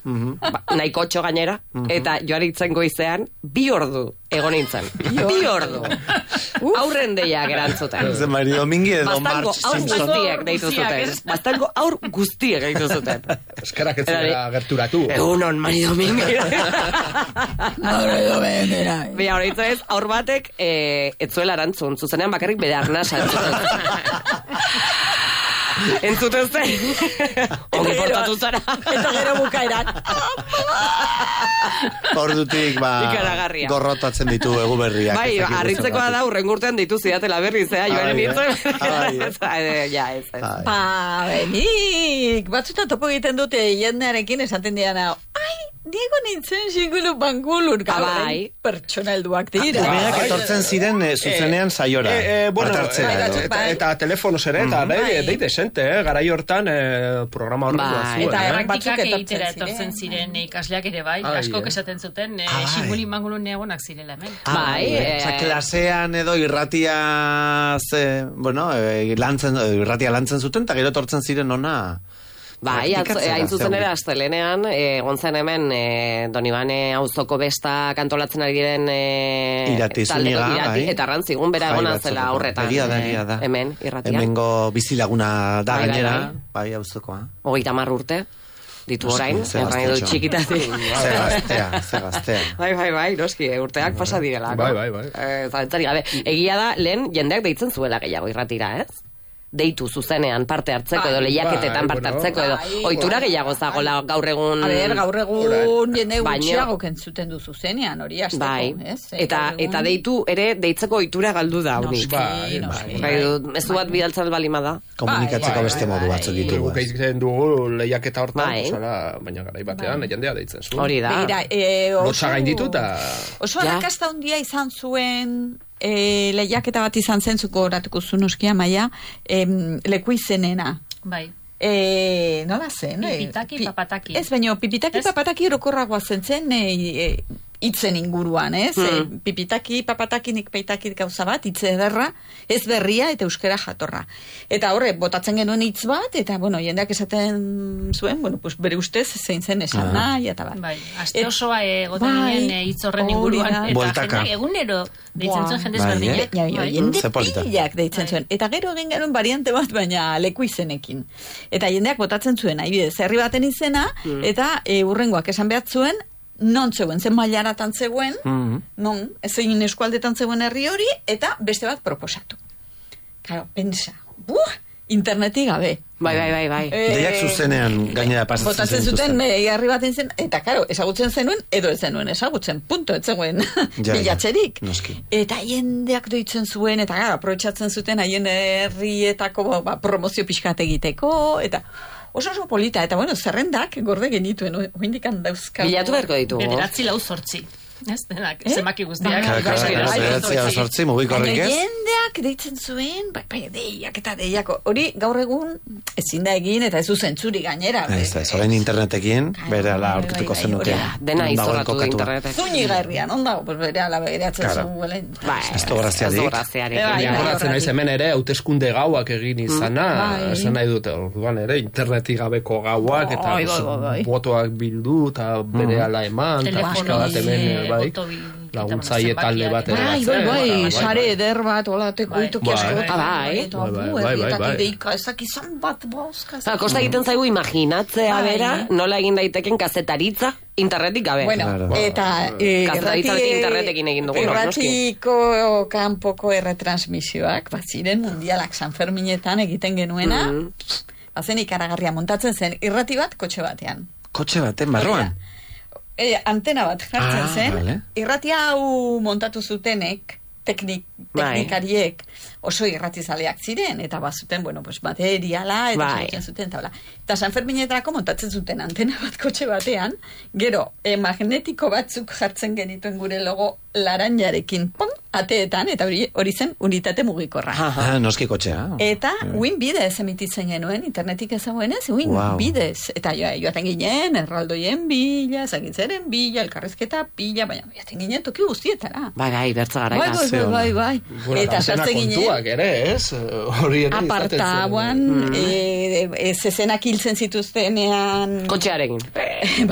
nahiko txo gainera, eta joaritzen goizean, 2 ordu egon nintzen. 2 ordu. Aurren deiak erantzuten. Ze Mari Domingi edo Bastango March aur Simpson. guztiek deitu zuten. Bastango aur guztiek deitu zuten. Eskerak ez zera gerturatu. Egunon, Mari Domingi. Mari Domingi. Bia, hori ez, aur batek etzuela erantzun, zuzenean bakarrik bere arnasa entzuten zen. Ongi portatu zara. Eta gero bukaeran. Ordutik, Ikaragarria. gorrotatzen ditu egu berriak. Bai, harritzekoa da, urrengo urtean ditu zidatela berriz, joaren nintzen. Ja, ez. Nik, batzutan topo egiten dute jendearekin esaten diana, Diego nintzen xingulu bangulur, bai. Pertsona helduak dira. Berak etortzen ziren zuzenean saiora. Eta telefonoz ere, eta deite esente, garai hortan programa horretu Eta praktikak egitera etortzen ziren ikasleak ere bai, askok esaten zuten xinguli mangulun egonak zirela hemen. Klasean edo irratia irratia lantzen zuten, eta gero etortzen ziren ona... Bai, hain zuzen ere astelenean, gontzen hemen Donibane auzoko besta kantolatzen ari diren Irati, eta arrantzigun bera egona zela aurretan. Egia da. Hemen, irratia. Hemengo bizilaguna da gainera, bai auzokoa. 30 urte. Ditu orain, erran edo txikitatik. Ze gaztea. Bai, noski, urteak pasa direla. Bai. Zalentzari gabe. Egia da, lehen jendeak deitzen zuela gehiago irratira, ez? Deitu zuzenean parte hartzeko edo lehiaketetan parte hartzeko edo ohitura gehiago zagola gaur egun. Gaur egun jende gutxiago kentzuten du zuzenean, hori hasteko, ez? Eta deitu ere deitzeko ohitura galdu da hori. Bai, mezu bat bidaltzat balima da. Komunikatzeko beste modu batzuk ditugu. Guk egiten dugu lehiaketa hortan, baina garai batean jendea deitzen zuen. Hori da. Lotsa gainditu eta... Oso arrakasta handia izan zuen... lehiaketa bat izan zentzuko oratuko zunoskia maia leku izenena. Bai. Nola zen? Pipitaki, papataki. Ez, baina pipitaki, papataki orokorragoa zen itzen inguruan, ez? Pipitaki, papataki, nik peitaki gauza bat, hitz ederra, ez berria eta euskera jatorra. Eta horre, botatzen genuen hitz bat, eta, jendeak esaten zuen, pues bere ustez zein zen esan nahi, eta bat. Bai, aste osoa goten ginen hitz horren inguruan, eta jende egunero deitzen zuen jendez berdinak. Jende pilak deitzen zuen. Eta gero egin genuen variante bat, baina leku izenekin. Eta jendeak botatzen zuen, adibidez, herri baten izena, eta urrengoak esan behar zuen, non zegoen, zen mailaratan zegoen, non, zein eskualdetan zegoen herri hori, eta beste bat proposatu. Claro, pensa, internetik gabe. Bai. Deiak zuzenean gainera pasatzen botatzen zuten herri baten zen, eta karo, ezagutzen zenuen, edo ez zenuen ezagutzen, punto, ez zegoen bilatzerik. Eta jendeak doitzen zuen, eta gara, aprobetxatzen zuten haien herrietako promozio pixkat egiteko, eta... Oso polita, eta zerrendak gorde genituen, oindikan dauzkago. Bilatu beharko ditugu. 9-8. Ez denak, zemaki guztiak. Mugikorrik ez? Jendeak deitzen zuen, deiak eta deiako. Hori gaur egun ezin da egin eta ez du zentzuri gainera. Ez, orain internetekin, bere ala aurkituko zenuke. Dena izorratu du internetek. Zuñi garrian, ondago, bere ala begiratzen zuen. Ez du graziarik. Akoratzen naiz hemen ere, hauteskunde gauak egin izana, esan nahi dute, orduan ere, internetik gabeko gauak, eta botoak bildu, eta bere ala eman, eta pixka bat hemen, laguntzaile talde bat eratzen. Bai, sare eder bat, olateko itoki asko. Bai. Deika ezak izan bat bozka. Kosta egiten zaigu imaginatzea bera, nola egin daiteken kazetaritza internetik gabe. Eta internetekin egin dugu. Irratiko kanpoko erretransmisioak, ziren mundialak San Ferminetan egiten genuena, bazen ikaragarria montatzen zen, irrati bat kotxe batean. Kotxe baten, barruan? Antena bat jartzen zen, irratia hau montatu zutenek, teknikariek oso irratizaleak ziren, eta bazuten, materiala, eta zuten, eta San Ferminetarako montatzen zuten antena bat kotxe batean, gero, magnetiko batzuk jartzen genituen gure logo laranjarekin, ateetan, eta hori zen unitate mugikorra. Noski kotxea. Eta uin bidez emititzen genuen, internetik ezaguenez, uin bidez. Eta joaten ginen, erraldoien bila, zagintzeren bila, elkarrezketa bila, baina joaten ginen toki guztietara. Bai, bertza gara. Bai. Eta sartzen ginen. Kontuak ere, ez? Hori ere apartauan, zezenak hiltzen zituztenean. Kotxearekin.